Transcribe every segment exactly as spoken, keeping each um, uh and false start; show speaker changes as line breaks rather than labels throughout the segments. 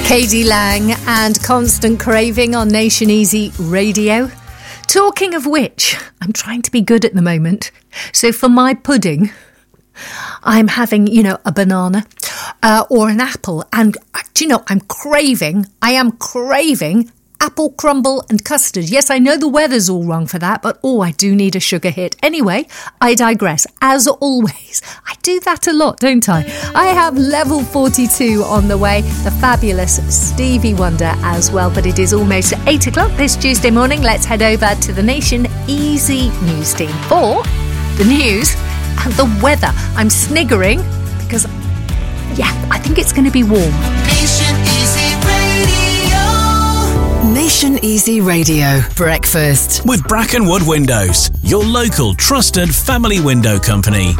K D Lang and Constant Craving on Nation Easy Radio. Talking of which, I'm trying to be good at the moment. So for my pudding, I'm having, you know, a banana uh, or an apple. And uh, do you know, I'm craving, I am craving apple crumble and custard. Yes, I know the weather's all wrong for that, but oh, I do need a sugar hit. Anyway, I digress. As always, I do that a lot, don't I? I have Level forty-two on the way, the fabulous Stevie Wonder as well, but it is almost eight o'clock this Tuesday morning. Let's head over to the Nation Easy News team for the news and the weather. I'm sniggering because, yeah, I think it's going to be warm.
Nation Easy Radio.
Nation Easy Radio Breakfast
with Brackenwood Windows, your local trusted family window company.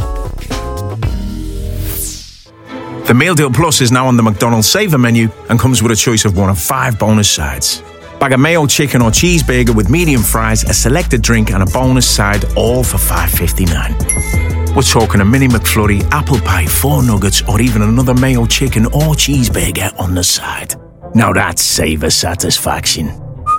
The Meal Deal Plus is now on the McDonald's Saver menu and comes with a choice of one of five bonus sides. Bag of mayo, chicken or cheeseburger with medium fries, a selected drink and a bonus side, all for five fifty-nine. We're talking a mini McFlurry, apple pie, four nuggets or even another mayo, chicken or cheeseburger on the side. Now that's Saver satisfaction.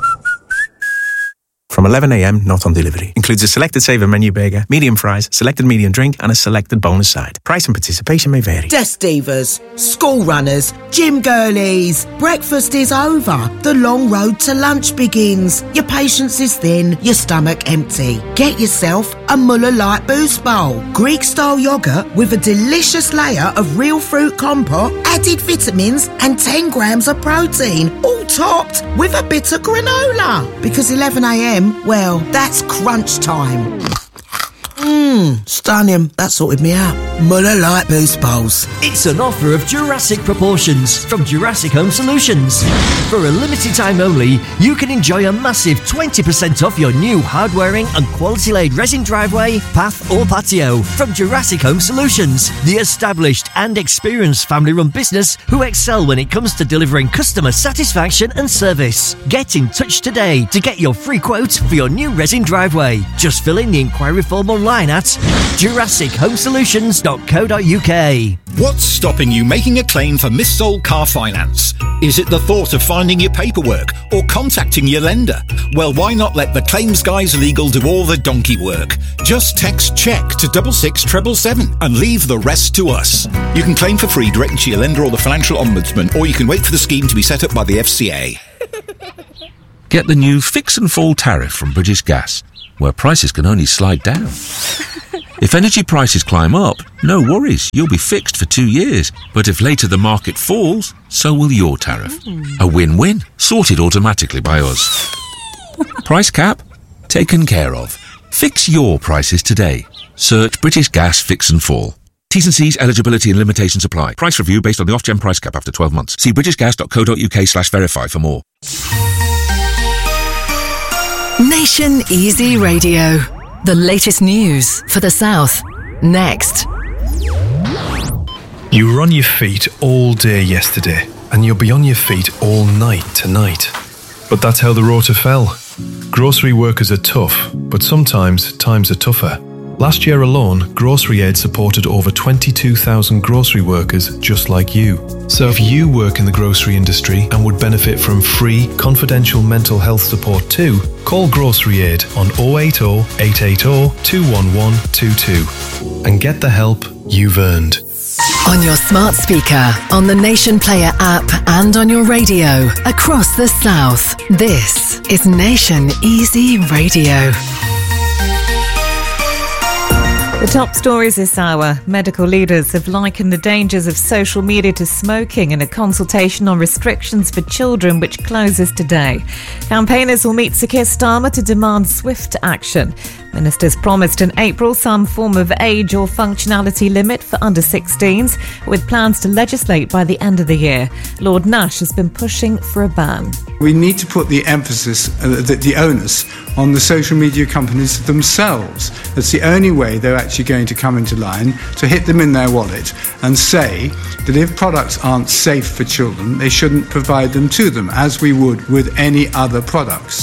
From eleven a.m, not on delivery. Includes a selected Saver menu burger, medium fries, selected medium drink and a selected bonus side. Price and participation may vary.
Desk divas, school runners, gym girlies. Breakfast is over. The long road to lunch begins. Your patience is thin, your stomach empty. Get yourself a Muller Light Boost Bowl. Greek-style yoghurt with a delicious layer of real fruit compote, added vitamins and ten grams of protein. All topped with a bit of granola. Because eleven a.m, well, that's crunch time. Mmm, stunning. That sorted me out. Muller Light Boost Bowls.
It's an offer of Jurassic proportions from Jurassic Home Solutions. For a limited time only, you can enjoy a massive twenty percent off your new hard-wearing and quality-laid resin driveway, path or patio from Jurassic Home Solutions, the established and experienced family-run business who excel when it comes to delivering customer satisfaction and service. Get in touch today to get your free quote for your new resin driveway. Just fill in the inquiry form online at jurassic home solutions dot co dot uk.
What's stopping you making a claim for missold car finance? Is it the thought of finding your paperwork or contacting your lender? Well, why not let the Claims Guys Legal do all the donkey work? Just text check to double six treble seven and leave the rest to us. You can claim for free directly to your lender or the Financial Ombudsman, or you can wait for the scheme to be set up by the F C A.
Get the new Fix and Fall tariff from British Gas, where prices can only slide down. If energy prices climb up, no worries, you'll be fixed for two years. But if later the market falls, so will your tariff. Mm. A win-win, sorted automatically by us. Price cap? Taken care of. Fix your prices today. Search British Gas Fix and Fall. T's and C's, eligibility and limitations apply. Price review based on the off-gen price cap after twelve months. See british gas dot co dot uk slash verify for more.
Nation Easy Radio. The latest news for the South. Next.
You were on your feet all day yesterday, and you'll be on your feet all night tonight. But that's how the rota fell. Grocery workers are tough, but sometimes times are tougher. Last year alone, Grocery Aid supported over twenty-two thousand grocery workers just like you. So if you work in the grocery industry and would benefit from free, confidential mental health support too, call Grocery Aid on oh eight oh, eight eight oh, two one one two two and get the help you've earned.
On your smart speaker, on the Nation Player app and on your radio across the South, this is Nation Easy Radio.
The top stories this hour. Medical leaders have likened the dangers of social media to smoking in a consultation on restrictions for children which closes today. Campaigners will meet Sir Keir Starmer to demand swift action. Ministers promised in April some form of age or functionality limit for under sixteens, with plans to legislate by the end of the year. Lord Nash has been pushing for a ban.
We need to put the emphasis, uh, the, the onus, on the social media companies themselves. That's the only way they're actually going to come into line, to hit them in their wallet and say that if products aren't safe for children, they shouldn't provide them to them, as we would with any other products.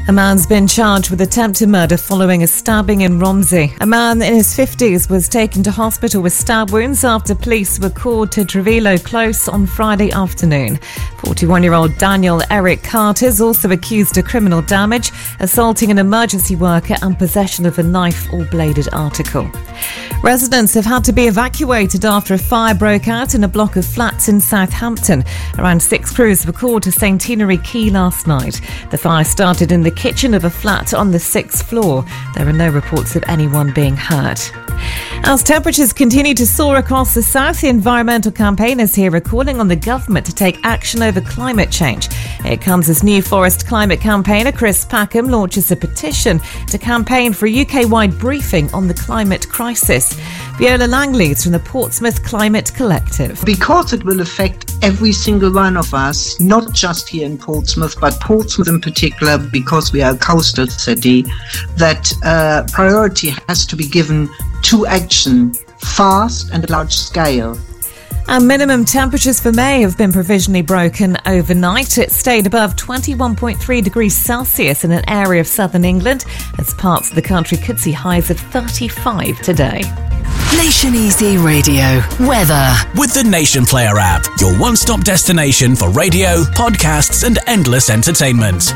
A man's been charged with attempted murder following a stabbing in Romsey. A man in his fifties was taken to hospital with stab wounds after police were called to Trevillo Close on Friday afternoon. forty-one-year-old Daniel Eric Carter is also accused of criminal damage, assaulting an emergency worker and possession of a knife or bladed article. Residents have had to be evacuated after a fire broke out in a block of flats in Southampton. Around six crews were called to Saint Henry Quay last night. The fire started in the kitchen of a flat on the sixth floor. There are no reports of anyone being hurt. As temperatures continue to soar across the south, the environmental campaigners here are calling on the government to take action over climate change. It comes as New Forest climate campaigner Chris Packham launches a petition to campaign for a U K-wide briefing on the climate crisis. Viola Langley's from the Portsmouth Climate Collective.
Because it will affect every single one of us, not just here in Portsmouth, but Portsmouth in particular, because we are a coastal city, that uh, priority has to be given to action fast and at large scale.
And minimum temperatures for May have been provisionally broken overnight. It stayed above twenty-one point three degrees Celsius in an area of southern England, as parts of the country could see highs of thirty-five today.
Nation Easy Radio weather
with the Nation Player app, your one-stop destination for radio, podcasts and endless entertainment.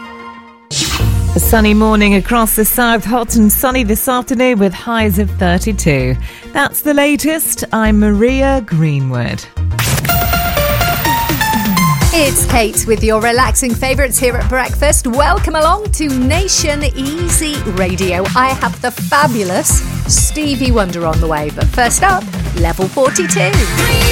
A sunny morning across the south, hot and sunny this afternoon with highs of thirty-two. That's the latest. I'm Maria Greenwood.
It's Kate with your relaxing favourites here at breakfast. Welcome along to Nation Easy Radio. I have the fabulous Stevie Wonder on the way, but first up, level forty-two.